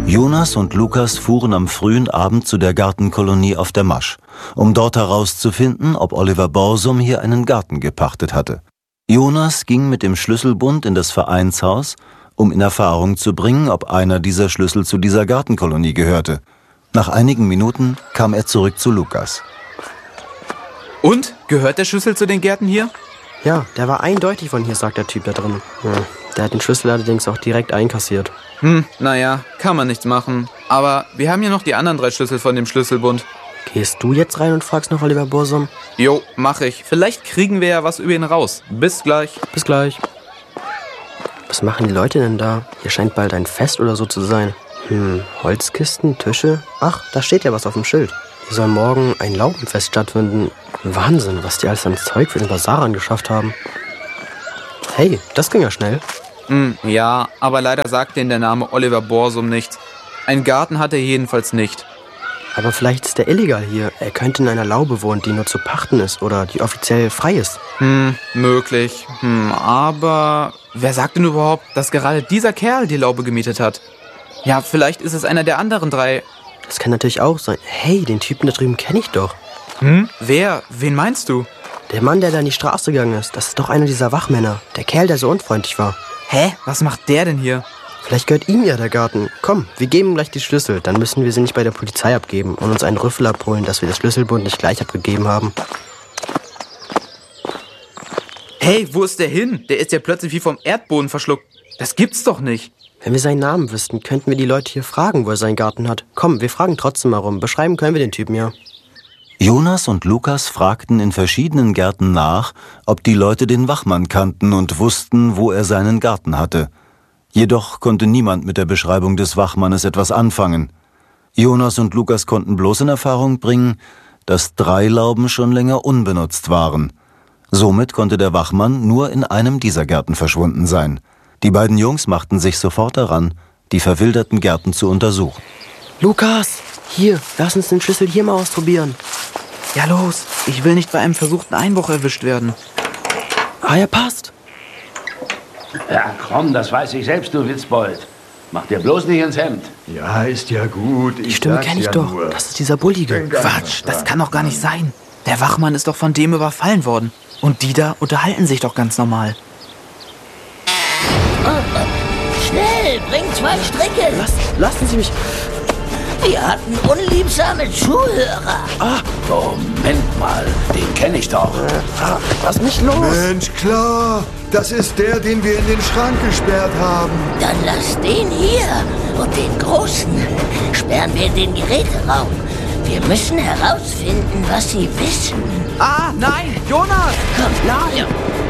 Jonas und Lukas fuhren am frühen Abend zu der Gartenkolonie auf der Masch, um dort herauszufinden, ob Oliver Borsum hier einen Garten gepachtet hatte. Jonas ging mit dem Schlüsselbund in das Vereinshaus, um in Erfahrung zu bringen, ob einer dieser Schlüssel zu dieser Gartenkolonie gehörte. Nach einigen Minuten kam er zurück zu Lukas. Und? Gehört der Schlüssel zu den Gärten hier? Ja, der war eindeutig von hier, sagt der Typ da drin. Ja, der hat den Schlüssel allerdings auch direkt einkassiert. Naja, kann man nichts machen. Aber wir haben ja noch die anderen 3 Schlüssel von dem Schlüsselbund. Gehst du jetzt rein und fragst nach Oliver Borsum? Jo, mach ich. Vielleicht kriegen wir ja was über ihn raus. Bis gleich. Bis gleich. Was machen die Leute denn da? Hier scheint bald ein Fest oder so zu sein. Holzkisten, Tische. Ach, da steht ja was auf dem Schild. Hier soll morgen ein Laubenfest stattfinden. Wahnsinn, was die alles an Zeug für den Basar angeschafft haben. Hey, das ging ja schnell. Ja, aber leider sagt denen der Name Oliver Borsum nichts. Einen Garten hat er jedenfalls nicht. Aber vielleicht ist der illegal hier. Er könnte in einer Laube wohnen, die nur zu pachten ist oder die offiziell frei ist. Möglich. Aber wer sagt denn überhaupt, dass gerade dieser Kerl die Laube gemietet hat? Ja, vielleicht ist es einer der anderen 3. Das kann natürlich auch sein. Hey, den Typen da drüben kenne ich doch. Wer? Wen meinst du? Der Mann, der da in die Straße gegangen ist, das ist doch einer dieser Wachmänner. Der Kerl, der so unfreundlich war. Hä? Was macht der denn hier? Vielleicht gehört ihm ja der Garten. Komm, wir geben ihm gleich die Schlüssel. Dann müssen wir sie nicht bei der Polizei abgeben und uns einen Rüffel abholen, dass wir das Schlüsselbund nicht gleich abgegeben haben. Hey, wo ist der hin? Der ist ja plötzlich wie vom Erdboden verschluckt. Das gibt's doch nicht. Wenn wir seinen Namen wüssten, könnten wir die Leute hier fragen, wo er seinen Garten hat. Komm, wir fragen trotzdem mal rum. Beschreiben können wir den Typen ja. Jonas und Lukas fragten in verschiedenen Gärten nach, ob die Leute den Wachmann kannten und wussten, wo er seinen Garten hatte. Jedoch konnte niemand mit der Beschreibung des Wachmannes etwas anfangen. Jonas und Lukas konnten bloß in Erfahrung bringen, dass 3 Lauben schon länger unbenutzt waren. Somit konnte der Wachmann nur in einem dieser Gärten verschwunden sein. Die beiden Jungs machten sich sofort daran, die verwilderten Gärten zu untersuchen. Lukas, hier, lass uns den Schlüssel hier mal ausprobieren. Ja, los. Ich will nicht bei einem versuchten Einbruch erwischt werden. Ah, er passt. Ja, komm, das weiß ich selbst, du Witzbold. Mach dir bloß nicht ins Hemd. Ja, ist ja gut. Die Stimme kenne ich doch. Nur. Das ist dieser Bullige. Quatsch, das kann doch gar nicht sein. Der Wachmann ist doch von dem überfallen worden. Und die da unterhalten sich doch ganz normal. Schnell, bringt 2 Stricke. Lassen Sie mich. Wir hatten unliebsame Zuhörer. Moment mal, den kenne ich doch. Lass mich los. Mensch, klar. Das ist der, den wir in den Schrank gesperrt haben. Dann lass den hier und den Großen sperren wir in den Geräteraum. Wir müssen herausfinden, was sie wissen. Ah, nein, Jonas! Komm, nein.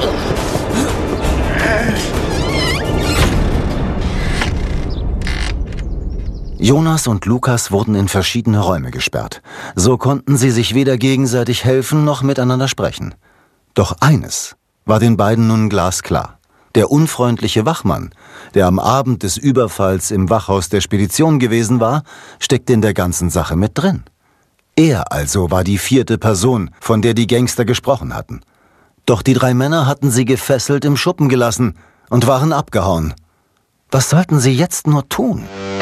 Jonas und Lukas wurden in verschiedene Räume gesperrt. So konnten sie sich weder gegenseitig helfen noch miteinander sprechen. Doch eines war den beiden nun glasklar. Der unfreundliche Wachmann, der am Abend des Überfalls im Wachhaus der Spedition gewesen war, steckte in der ganzen Sache mit drin. Er also war die 4. Person, von der die Gangster gesprochen hatten. Doch die 3 Männer hatten sie gefesselt im Schuppen gelassen und waren abgehauen. Was sollten sie jetzt nur tun?